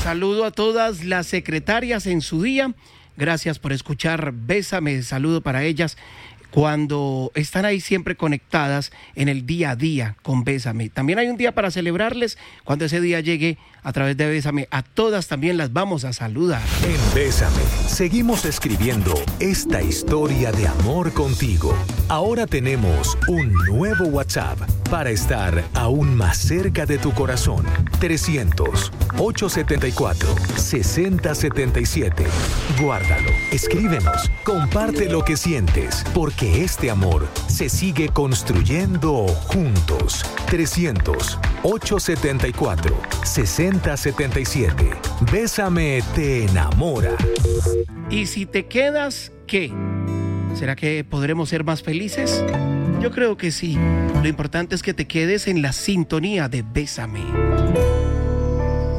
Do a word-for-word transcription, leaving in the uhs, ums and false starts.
Saludo a todas las secretarias en su día. Gracias por escuchar Bésame. Saludo para ellas cuando están ahí siempre conectadas en el día a día con Bésame. También hay un día para celebrarles. Cuando ese día llegue a través de Bésame, a todas también las vamos a saludar. En Bésame, seguimos escribiendo esta historia de amor contigo. Ahora tenemos un nuevo WhatsApp para estar aún más cerca de tu corazón. trescientos, ochocientos setenta y cuatro, sesenta setenta y siete. Guárdalo, escríbenos, comparte lo que sientes, porque este amor se sigue construyendo juntos. trescientos, ochocientos setenta y cuatro, sesenta setenta y siete. Bésame te enamora. Y si te quedas, ¿qué? ¿Será que podremos ser más felices? Yo creo que sí. Lo importante es que te quedes en la sintonía de Bésame.